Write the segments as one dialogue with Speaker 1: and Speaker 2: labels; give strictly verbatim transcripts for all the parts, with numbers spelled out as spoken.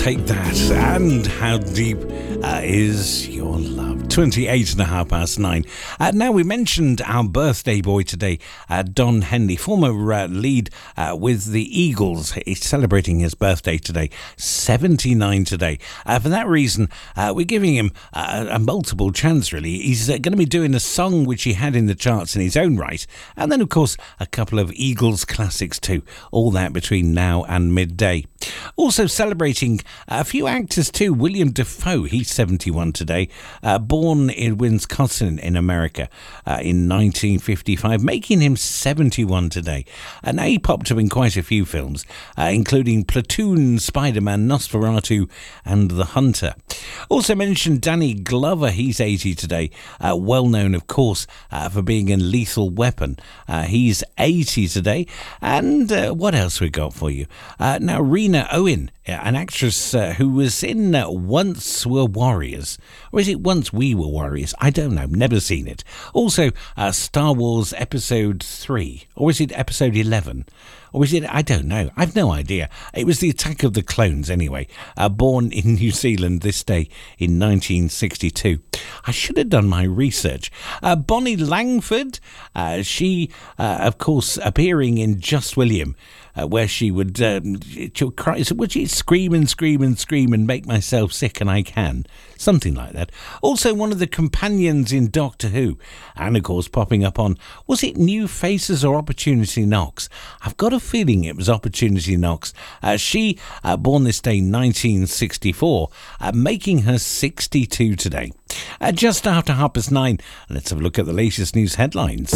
Speaker 1: take that. And how deep uh, is your love? twenty-eight and a half past nine. Uh, now, we mentioned our birthday boy today, uh, Don Henley, former uh, lead uh, with the Eagles. He's celebrating his birthday today, seventy-nine today. Uh, for that reason, uh, we're giving him uh, a multiple chance, really. He's uh, going to be doing a song which he had in the charts in his own right, and then, of course, a couple of Eagles classics too. All that between now and midday. Also celebrating a few actors too. William Dafoe, he's seventy-one today, uh, born in Wisconsin in America uh, in nineteen fifty-five, making him seventy-one today. And now he popped up in quite a few films, uh, including Platoon, Spider-Man, Nosferatu and The Hunter. Also mentioned Danny Glover, he's eighty today, uh, well known of course uh, for being in Lethal Weapon. Uh, he's eighty today. And uh, what else we got for you? Uh, now Rena Owen, an actress uh, who was in uh, Once Were Warriors. Or is it Once We Were Warriors? I don't know, never seen it. Also, uh, Star Wars Episode three. Or is it Episode eleven? Or is it, I don't know, I've no idea. It was the Attack of the Clones anyway. Uh, born in New Zealand this day in nineteen sixty-two. I should have done my research. Uh, Bonnie Langford, uh, she, uh, of course, appearing in Just William. Uh, where she would, um, she would cry, would she scream and scream and scream and make myself sick and I can? Something like that. Also one of the companions in Doctor Who. And of course popping up on, was it New Faces or Opportunity Knocks? I've got a feeling it was Opportunity Knocks. Uh, she, uh, born this day nineteen sixty-four, uh, making her sixty-two today. Uh, just after half past nine, let's have a look at the latest news headlines.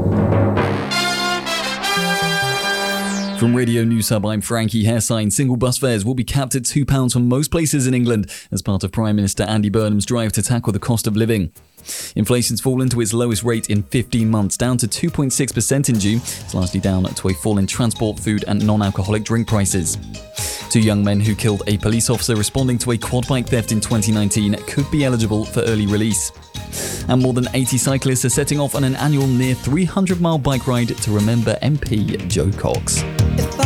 Speaker 2: From Radio News Hub, I'm Frankie Hairsign. Single bus fares will be capped at two pounds for most places in England as part of Prime Minister Andy Burnham's drive to tackle the cost of living. Inflation's fallen to its lowest rate in fifteen months, down to two point six percent in June. It's largely down to a fall in transport, food and non-alcoholic drink prices. Two young men who killed a police officer responding to a quad bike theft in twenty nineteen could be eligible for early release. And more than eighty cyclists are setting off on an annual near three hundred mile bike ride to remember M P Joe Cox.
Speaker 3: If I